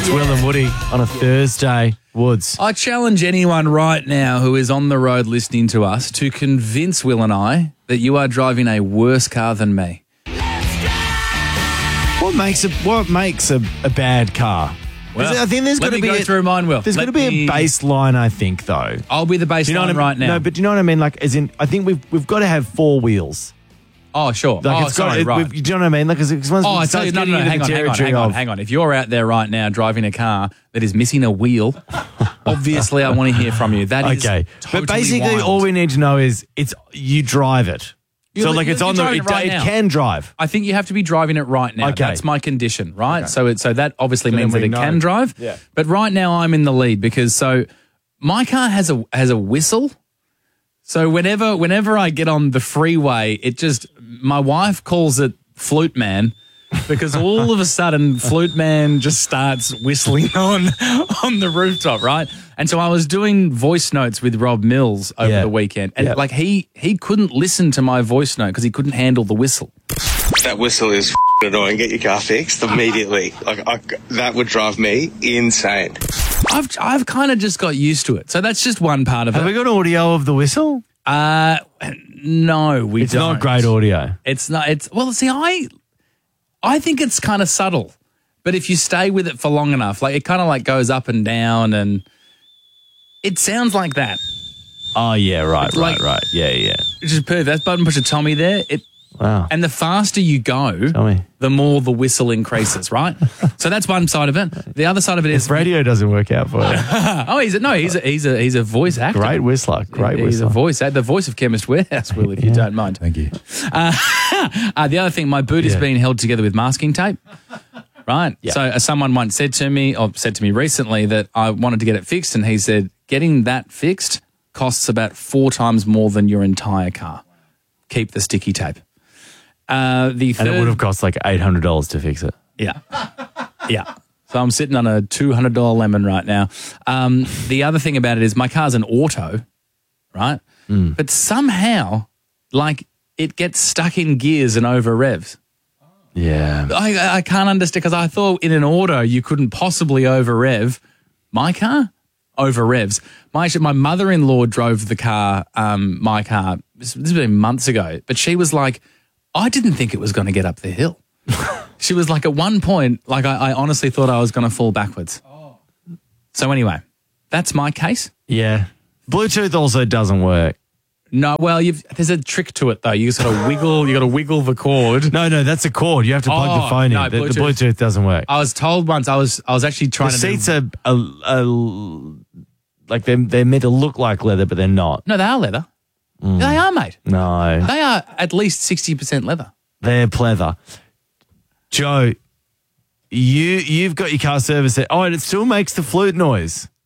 It's Will and Woody on a Thursday. Woods. I challenge anyone right now who is on the road listening to us to convince Will and I that you are driving a worse car than me. What makes a bad car? Well, I think there's got to be go through mine, Will. There's got to be a baseline, I think, though. I'll be the baseline right now. No, but do you know what I mean? Like, as in, I think we've got to have four wheels. Oh, sure. Like, right. Do you know what I mean? Like, I tell you, no, hang on. If you're out there right now driving a car that is missing a wheel, obviously I want to hear from you. That is okay. Totally but basically, wild. all we need to know is you drive it. So, like, it's on the. It can drive. I think you have to be driving it right now. Okay. That's my condition, right? Okay. So that obviously So means then that we it know. can drive. Yeah. But right now I'm in the lead because my car has a whistle. So whenever I get on the freeway, my wife calls it Flute Man because all of a sudden Flute Man just starts whistling on the rooftop, right? And so I was doing voice notes with Rob Mills over the weekend, and like he couldn't listen to my voice note because he couldn't handle the whistle. That whistle is annoying. Get your car fixed immediately. That would drive me insane. I've kind of just got used to it. So that's just one part of Have it. we got audio of the whistle? No, we don't. It's not great audio. It's not. I think it's kind of subtle, but if you stay with it for long enough, like it kind of like goes up and down, and it sounds like that. Oh yeah, right. Yeah. Which is perfect. That's button pusher Tommy there. Wow. And the faster you go, Tommy, the more the whistle increases, right? So that's one side of it. The other side of it is if radio doesn't work out for you. he's a voice actor. Great whistler. He's a voice actor. The voice of Chemist Warehouse, Will, if you don't mind. Thank you. The other thing, my boot is being held together with masking tape. Right. Yeah. So someone once said to me recently that I wanted to get it fixed, and he said, getting that fixed costs about 4 times more than your entire car. Keep the sticky tape. And it would have cost like $800 to fix it. Yeah. Yeah. So I'm sitting on a $200 lemon right now. The other thing about it is my car's an auto, right? But somehow, like, it gets stuck in gears and over revs. Yeah. I can't understand because I thought in an auto you couldn't possibly over rev. My car over revs. My mother-in-law drove the car, my car. This has been months ago, but she was like, I didn't think it was going to get up the hill. She was like, at one point, like I honestly thought I was going to fall backwards. Oh. So anyway, that's my case. Yeah. Bluetooth also doesn't work. No, well, there's a trick to it though. You just got to wiggle. You got to wiggle the cord. No, that's a cord. You have to plug the phone in. The Bluetooth doesn't work. I was told once. I was actually trying the to. seats are like they're meant to look like leather, but they're not. No, they are leather. They are, mate. No, they are at least 60% leather. They're pleather. Joe, you've got your car service there. Oh, and it still makes the flute noise.